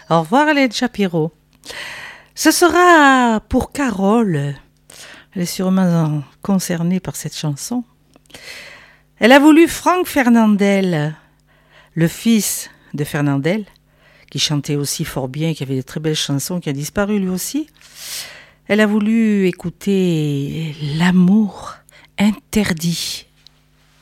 Au revoir Hélène Shapiro. Ce sera pour Carole. Elle est sûrement concernée par cette chanson. Elle a voulu Franck Fernandel, le fils de Fernandel, qui chantait aussi fort bien, qui avait de très belles chansons, qui a disparu lui aussi. Elle a voulu écouter L'amour interdit